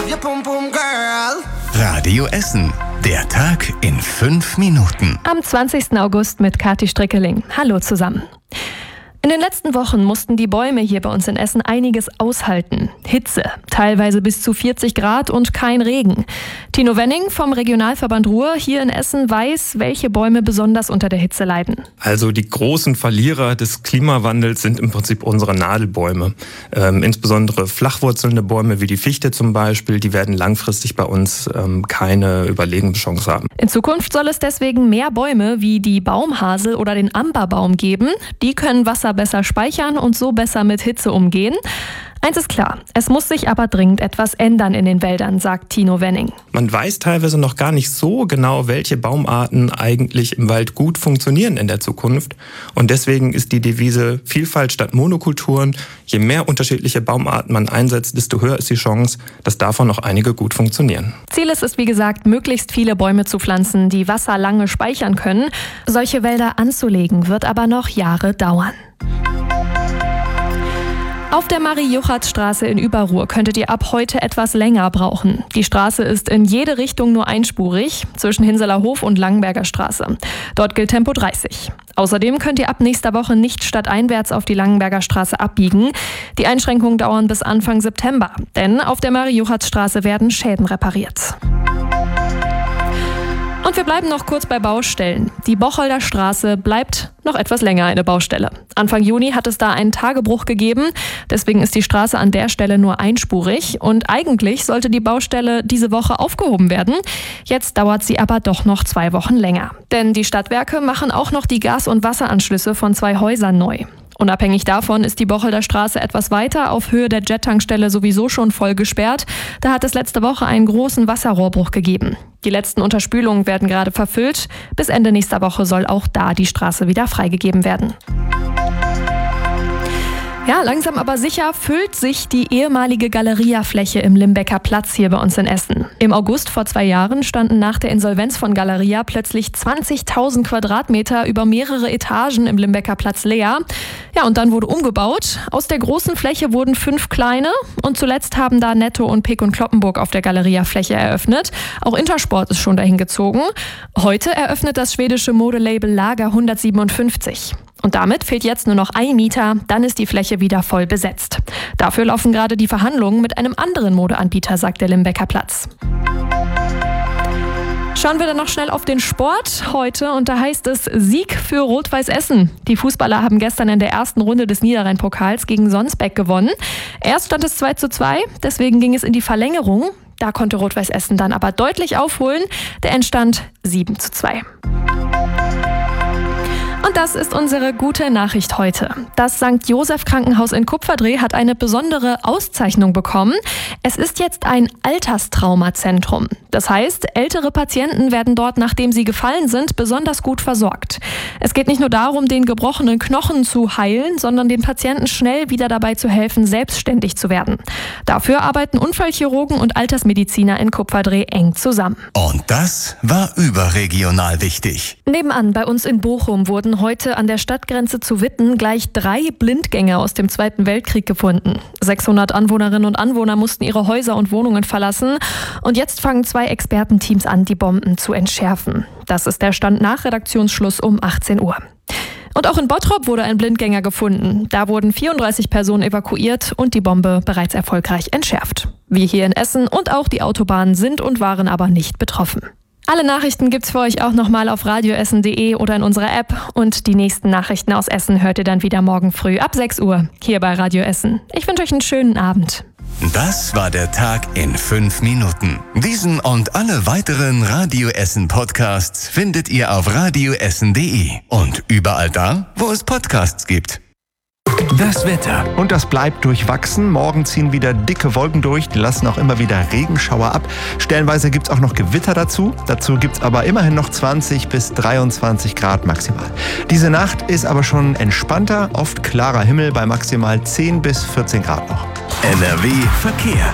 your pum pum girl. Radio Essen. Der Tag in 5 Minuten. Am 20. August mit Kathi Strickeling. Hallo zusammen. In den letzten Wochen mussten die Bäume hier bei uns in Essen einiges aushalten. Hitze, teilweise bis zu 40 Grad und kein Regen. Tino Wenning vom Regionalverband Ruhr hier in Essen weiß, welche Bäume besonders unter der Hitze leiden. Also die großen Verlierer des Klimawandels sind im Prinzip unsere Nadelbäume. Insbesondere flachwurzelnde Bäume wie die Fichte zum Beispiel, die werden langfristig bei uns keine Überlebenschance haben. In Zukunft soll es deswegen mehr Bäume wie die Baumhasel oder den Amberbaum geben. Die können Wasser besser speichern und so besser mit Hitze umgehen. Eins ist klar, es muss sich aber dringend etwas ändern in den Wäldern, sagt Tino Wenning. Man weiß teilweise noch gar nicht so genau, welche Baumarten eigentlich im Wald gut funktionieren in der Zukunft. Und deswegen ist die Devise Vielfalt statt Monokulturen. Je mehr unterschiedliche Baumarten man einsetzt, desto höher ist die Chance, dass davon noch einige gut funktionieren. Ziel ist es, wie gesagt, möglichst viele Bäume zu pflanzen, die Wasser lange speichern können. Solche Wälder anzulegen, wird aber noch Jahre dauern. Auf der Marie-Juchat-Straße in Überruhr könntet ihr ab heute etwas länger brauchen. Die Straße ist in jede Richtung nur einspurig, zwischen Hinseler Hof und Langenberger Straße. Dort gilt Tempo 30. Außerdem könnt ihr ab nächster Woche nicht stadteinwärts auf die Langenberger Straße abbiegen. Die Einschränkungen dauern bis Anfang September, denn auf der Marie-Juchat-Straße werden Schäden repariert. Und wir bleiben noch kurz bei Baustellen. Die Bocholder Straße bleibt noch etwas länger eine Baustelle. Anfang Juni hat es da einen Tagebruch gegeben. Deswegen ist die Straße an der Stelle nur einspurig. Und eigentlich sollte die Baustelle diese Woche aufgehoben werden. Jetzt dauert sie aber doch noch 2 Wochen länger. Denn die Stadtwerke machen auch noch die Gas- und Wasseranschlüsse von 2 Häusern neu. Unabhängig davon ist die Bocholder Straße etwas weiter auf Höhe der Jet-Tankstelle sowieso schon voll gesperrt. Da hat es letzte Woche einen großen Wasserrohrbruch gegeben. Die letzten Unterspülungen werden gerade verfüllt. Bis Ende nächster Woche soll auch da die Straße wieder freigegeben werden. Ja, langsam aber sicher füllt sich die ehemalige Galeria-Fläche im Limbecker Platz hier bei uns in Essen. Im August vor 2 Jahren standen nach der Insolvenz von Galeria plötzlich 20.000 Quadratmeter über mehrere Etagen im Limbecker Platz leer. Ja, und dann wurde umgebaut. Aus der großen Fläche wurden 5 kleine und zuletzt haben da Netto und Pick und Kloppenburg auf der Galeria-Fläche eröffnet. Auch Intersport ist schon dahin gezogen. Heute eröffnet das schwedische Modelabel Lager 157. Und damit fehlt jetzt nur noch ein Mieter, dann ist die Fläche wieder voll besetzt. Dafür laufen gerade die Verhandlungen mit einem anderen Modeanbieter, sagt der Limbecker Platz. Schauen wir dann noch schnell auf den Sport heute und da heißt es Sieg für Rot-Weiß Essen. Die Fußballer haben gestern in der ersten Runde des Niederrhein-Pokals gegen Sonsbeck gewonnen. Erst stand es 2:2, deswegen ging es in die Verlängerung. Da konnte Rot-Weiß Essen dann aber deutlich aufholen. Der Endstand 7:2. Und das ist unsere gute Nachricht heute. Das St. Joseph Krankenhaus in Kupferdreh hat eine besondere Auszeichnung bekommen. Es ist jetzt ein Alterstraumazentrum. Das heißt, ältere Patienten werden dort, nachdem sie gefallen sind, besonders gut versorgt. Es geht nicht nur darum, den gebrochenen Knochen zu heilen, sondern den Patienten schnell wieder dabei zu helfen, selbstständig zu werden. Dafür arbeiten Unfallchirurgen und Altersmediziner in Kupferdreh eng zusammen. Und das war überregional wichtig. Nebenan bei uns in Bochum wurden heute an der Stadtgrenze zu Witten gleich 3 Blindgänger aus dem Zweiten Weltkrieg gefunden. 600 Anwohnerinnen und Anwohner mussten ihre Häuser und Wohnungen verlassen. Und jetzt fangen 2 Expertenteams an, die Bomben zu entschärfen. Das ist der Stand nach Redaktionsschluss um 18 Uhr. Und auch in Bottrop wurde ein Blindgänger gefunden. Da wurden 34 Personen evakuiert und die Bombe bereits erfolgreich entschärft. Wie hier in Essen und auch die Autobahnen sind und waren aber nicht betroffen. Alle Nachrichten gibt's für euch auch nochmal auf radioessen.de oder in unserer App. Und die nächsten Nachrichten aus Essen hört ihr dann wieder morgen früh ab 6 Uhr hier bei Radio Essen. Ich wünsche euch einen schönen Abend. Das war der Tag in 5 Minuten. Diesen und alle weiteren Radio Essen Podcasts findet ihr auf radioessen.de und überall da, wo es Podcasts gibt. Das Wetter. Und das bleibt durchwachsen. Morgen ziehen wieder dicke Wolken durch. Die lassen auch immer wieder Regenschauer ab. Stellenweise gibt es auch noch Gewitter dazu. Dazu gibt es aber immerhin noch 20 bis 23 Grad maximal. Diese Nacht ist aber schon entspannter. Oft klarer Himmel bei maximal 10 bis 14 Grad noch. NRW Verkehr.